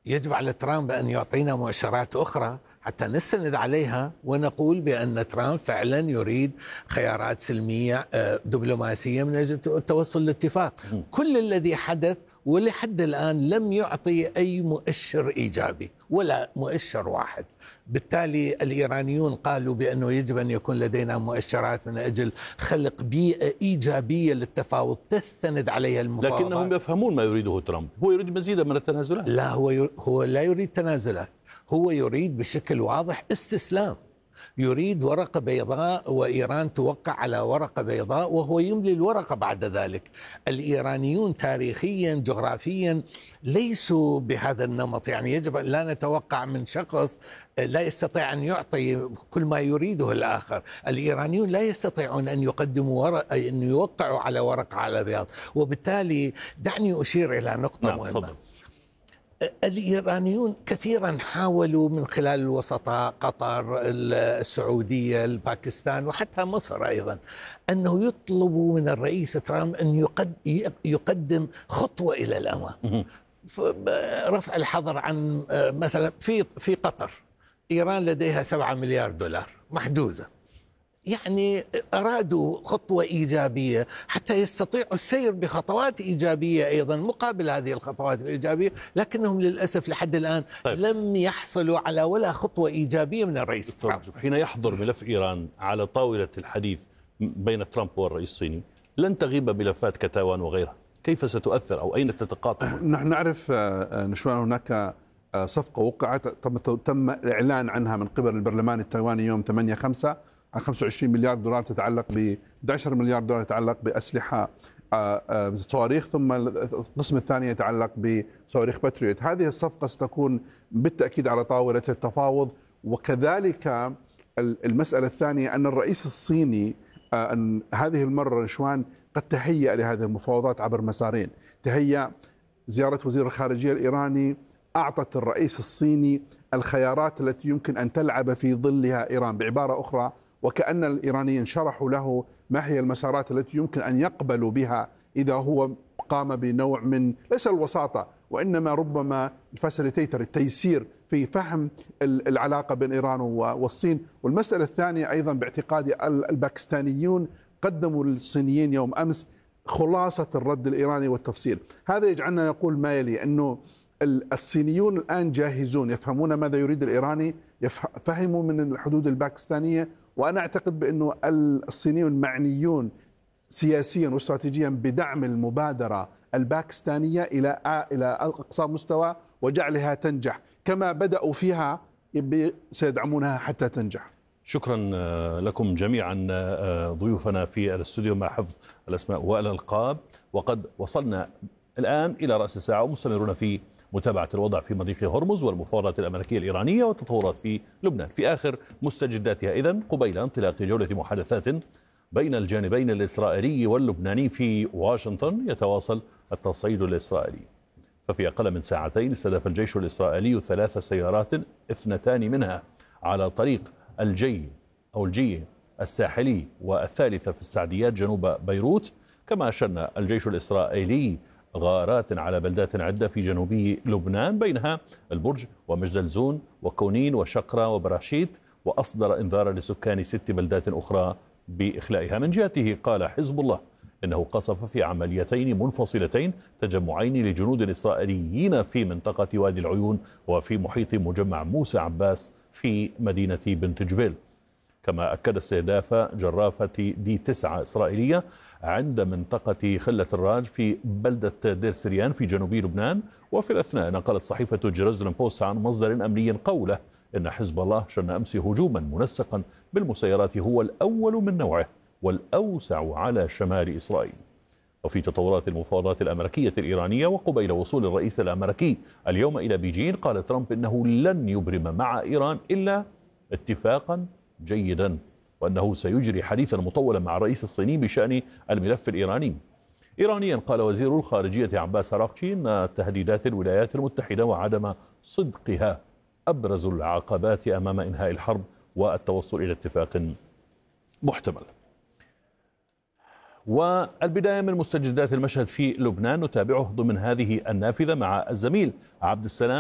يجب على ترامب أن يعطينا مؤشرات أخرى حتى نستند عليها ونقول بأن ترامب فعلا يريد خيارات سلمية دبلوماسية من أجل التوصل لاتفاق. كل الذي حدث ولحد الآن لم يعطي أي مؤشر إيجابي ولا مؤشر واحد. بالتالي الإيرانيون قالوا بأنه يجب أن يكون لدينا مؤشرات من أجل خلق بيئة إيجابية للتفاوض تستند عليها المفاوضات. لكنهم يفهمون ما يريده ترامب، هو يريد مزيدا من التنازلات. لا، هو لا يريد تنازلات، هو يريد بشكل واضح استسلام، يريد ورقة بيضاء وإيران توقع على ورقة بيضاء وهو يملي الورقة بعد ذلك. الإيرانيون تاريخيا جغرافيا ليسوا بهذا النمط، يعني يجب لا نتوقع من شخص لا يستطيع أن يعطي كل ما يريده الآخر. الإيرانيون لا يستطيعون أن يقدموا أن يوقعوا على ورقة على بياض. وبالتالي دعني أشير إلى نقطة مهمة. فضل. الإيرانيون كثيرا حاولوا من خلال الوسطاء قطر، السعودية، الباكستان وحتى مصر أيضا أنه يطلبوا من الرئيس ترامب أن يقدم خطوة إلى الأمام. رفع الحظر عن مثلا في قطر إيران لديها 7 مليار دولار محجوزة، يعني أرادوا خطوة إيجابية حتى يستطيعوا السير بخطوات إيجابية أيضا مقابل هذه الخطوات الإيجابية، لكنهم للأسف لحد الآن لم يحصلوا على ولا خطوة إيجابية من الرئيس ترامب. حين يحضر ملف إيران على طاولة الحديث بين ترامب والرئيس الصيني لن تغيب ملفات كتاوان وغيرها، كيف ستؤثر أو أين تتقاطع؟ نحن نعرف نشوان هناك صفقة وقعت تم الإعلان عنها من قبل البرلمان التايواني يوم 8/5 عن 25 مليار دولار تتعلق ب 11 مليار دولار تتعلق بأسلحة صواريخ، ثم القسم الثاني يتعلق بصواريخ باتريوت. هذه الصفقة ستكون بالتأكيد على طاولة التفاوض. وكذلك المسألة الثانية أن الرئيس الصيني أن هذه المرة نشوان قد تهيأ لهذه المفاوضات عبر مسارين. تهيأ زيارة وزير الخارجية الإيراني أعطت الرئيس الصيني الخيارات التي يمكن أن تلعب في ظلها إيران، بعبارة أخرى وكأن الإيرانيين شرحوا له ما هي المسارات التي يمكن أن يقبلوا بها إذا هو قام بنوع من ليس الوساطة وإنما ربما الفاسيليتيتر، التيسير في فهم العلاقة بين إيران والصين. والمسألة الثانية أيضا باعتقادي الباكستانيون قدموا للصينيين يوم أمس خلاصة الرد الإيراني والتفصيل. هذا يجعلنا نقول ما يلي، أنه الصينيون الآن جاهزون، يفهمون ماذا يريد الإيراني، فهموا من الحدود الباكستانية. وأنا أعتقد بأنه الصينيون معنيون سياسيا واستراتيجيا بدعم المبادرة الباكستانية إلى أقصى مستوى وجعلها تنجح كما بدأوا فيها، سيدعمونها حتى تنجح. شكرا لكم جميعا ضيوفنا في الاستوديو مع حفظ الأسماء والألقاب. وقد وصلنا الآن إلى رأس الساعة ومستمرون في متابعة الوضع في مضيق هرمز والمفاوضات الأمريكية الإيرانية والتطورات في لبنان في آخر مستجداتها. إذن قبيل انطلاق جولة محادثات بين الجانبين الإسرائيلي واللبناني في واشنطن يتواصل التصعيد الإسرائيلي. ففي أقل من ساعتين استهدف الجيش الإسرائيلي 3 سيارات، 2 منها على طريق الجي الساحلي والثالثة في السعديات جنوب بيروت. كما شن الجيش الإسرائيلي غارات على بلدات عدة في جنوبي لبنان بينها البرج ومجدل زون وكونين وشقرة وبراشيت، وأصدر إنذارا لسكان 6 بلدات أخرى بإخلائها. من جهته قال حزب الله إنه قصف في عمليتين منفصلتين تجمعين لجنود إسرائيليين في منطقة وادي العيون وفي محيط مجمع موسى عباس في مدينة بنت جبيل. كما أكد استهداف جرافة دي 9 إسرائيلية عند منطقة خلة الراج في بلدة دير سريان في جنوب لبنان. وفي الأثناء نقلت صحيفة جيروزالم بوست عن مصدر أمني قوله إن حزب الله شن أمس هجوما منسقا بالمسيرات هو الأول من نوعه والأوسع على شمال إسرائيل. وفي تطورات المفاوضات الأمريكية الإيرانية وقبيل وصول الرئيس الأمريكي اليوم إلى بيجين، قال ترامب إنه لن يبرم مع إيران إلا اتفاقا جيدا، وأنه سيجري حديثا مطولا مع الرئيس الصيني بشأن الملف الإيراني. إيرانيا قال وزير الخارجية عباس عراقچي أن تهديدات الولايات المتحدة وعدم صدقها أبرز العقبات أمام إنهاء الحرب والتوصل إلى اتفاق محتمل. والبداية من مستجدات المشهد في لبنان نتابعه ضمن هذه النافذة مع الزميل عبد السلام